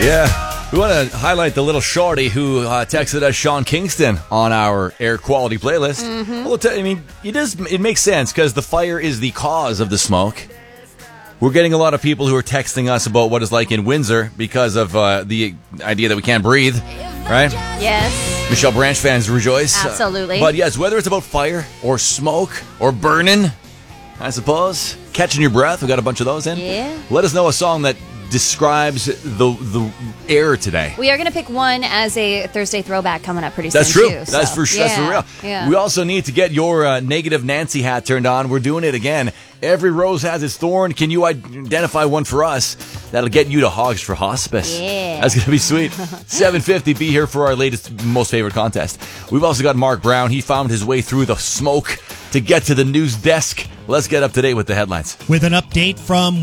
Yeah. We want to highlight the little shorty who texted us, Sean Kingston, on our air quality playlist. Well, I mean, it makes sense because the fire is the cause of the smoke. We're getting a lot of people who are texting us about what it's like in Windsor because of the idea that we can't breathe, right? Yes. Michelle Branch fans rejoice. Absolutely. But yes, whether it's about fire or smoke or burning, I suppose, catching your breath, we got a bunch of those in. Yeah. Let us know a song that describes the air today. We are going to pick one as a Thursday throwback coming up pretty soon. That's true. Too, That's for sure. That's for real. Yeah. We also need to get your negative Nancy hat turned on. We're doing it again. Every rose has its thorn. Can you identify one for us that'll get you to Hogs for Hospice? Yeah. That's going to be sweet. 7:50, be here for our latest most favorite contest. We've also got Mark Brown. He found his way through the smoke to get to the news desk. Let's get up to date with the headlines. With an update from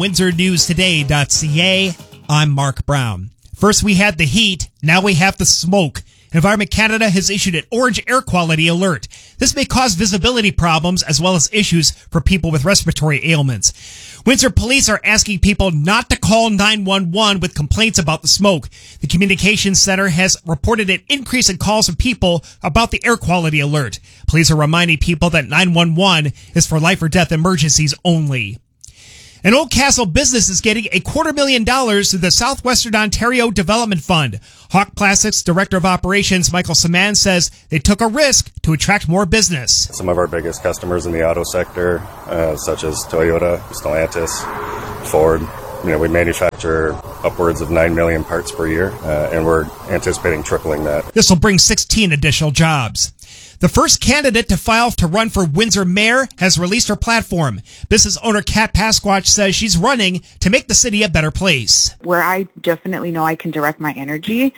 WindsorNewsToday.ca, I'm Mark Brown. First we had the heat, now we have the smoke. Environment Canada has issued an orange air quality alert. This may cause visibility problems as well as issues for people with respiratory ailments. Windsor police are asking people not to call 911 with complaints about the smoke. The Communications Center has reported an increase in calls from people about the air quality alert. Police are reminding people that 911 is for life or death emergencies only. An Oldcastle business is getting $250,000 through the Southwestern Ontario Development Fund. Hawk Plastics Director of Operations Michael Saman says they took a risk to attract more business. Some of our biggest customers in the auto sector, such as Toyota, Stellantis, Ford, we manufacture upwards of 9 million parts per year, and we're anticipating tripling that. This will bring 16 additional jobs. The first candidate to file to run for Windsor mayor has released her platform. Business owner Kat Pasquatch says she's running to make the city a better place. Where I definitely know I can direct my energy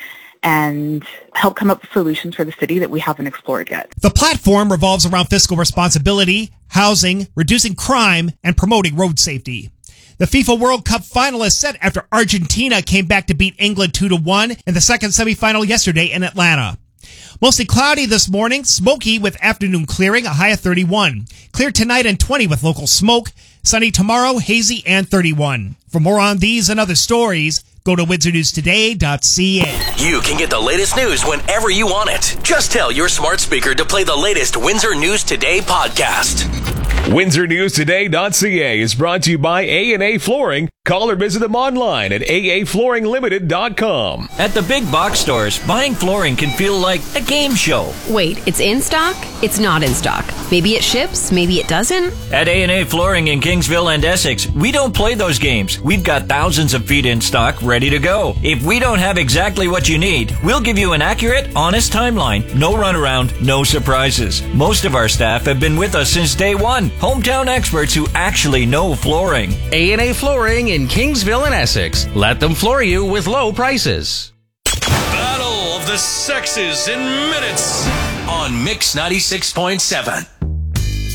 and help come up with solutions for the city that we haven't explored yet. The platform revolves around fiscal responsibility, housing, reducing crime, and promoting road safety. The FIFA World Cup final is set after Argentina came back to beat England 2-1 in the second semifinal yesterday in Atlanta. Mostly cloudy this morning, smoky with afternoon clearing, a high of 31. Clear tonight and 20 with local smoke. Sunny tomorrow, hazy and 31. For more on these and other stories, go to WindsorNewsToday.ca. You can get the latest news whenever you want it. Just tell your smart speaker to play the latest Windsor News Today podcast. WindsorNewsToday.ca is brought to you by A&A Flooring. Call or visit them online at aaflooringlimited.com. At the big box stores, buying flooring can feel like a game show. Wait, it's in stock? It's not in stock. Maybe it ships, maybe it doesn't. At A&A Flooring in Kingsville and Essex, we don't play those games. We've got thousands of feet in stock ready to go. If we don't have exactly what you need, we'll give you an accurate, honest timeline. No runaround, no surprises. Most of our staff have been with us since day one. Hometown experts who actually know flooring. A&A Flooring in Kingsville and Essex. Let them floor you with low prices. Battle of the Sexes in minutes on Mix 96.7.